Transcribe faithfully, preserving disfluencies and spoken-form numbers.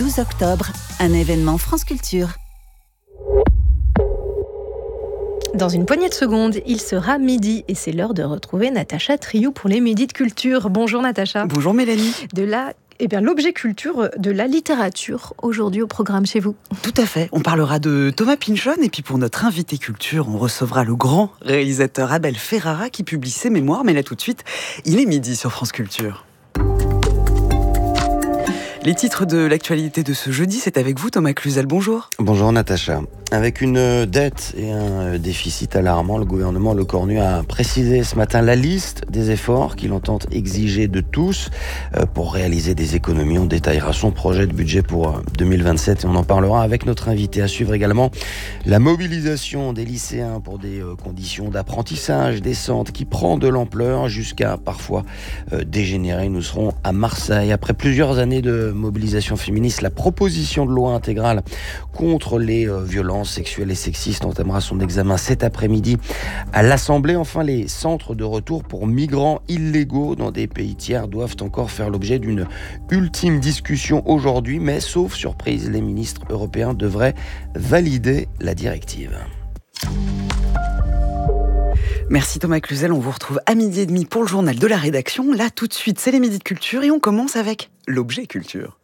douze octobre, un événement France Culture. Dans une poignée de secondes, il sera midi et c'est l'heure de retrouver Natacha Triou pour les Midis de Culture. Bonjour Natacha. Bonjour Mélanie. De la, eh bien, l'objet culture de la littérature, aujourd'hui au programme chez vous. Tout à fait, on parlera de Thomas Pynchon et puis pour notre invité culture, on recevra le grand réalisateur Abel Ferrara qui publie ses mémoires. Mais là tout de suite, il est midi sur France Culture. Les titres de l'actualité de ce jeudi, c'est avec vous Thomas Cluzel, bonjour. Bonjour Natacha. Avec une dette et un déficit alarmant, le gouvernement Lecornu a précisé ce matin la liste des efforts qu'il entend exiger de tous pour réaliser des économies. On détaillera son projet de budget pour deux mille vingt-sept et on en parlera avec notre invité. À suivre également la mobilisation des lycéens pour des conditions d'apprentissage décentes qui prend de l'ampleur jusqu'à parfois dégénérer. Nous serons à Marseille. Après plusieurs années de mobilisation féministe, la proposition de loi intégrale contre les violences sexuelles et sexistes entamera son examen cet après-midi à l'Assemblée. Enfin, les centres de retour pour migrants illégaux dans des pays tiers doivent encore faire l'objet d'une ultime discussion aujourd'hui, mais sauf surprise, les ministres européens devraient valider la directive. Merci Thomas Cluzel, on vous retrouve à midi et demi pour le journal de la rédaction. Là tout de suite, c'est les Midis de Culture et on commence avec l'objet culture.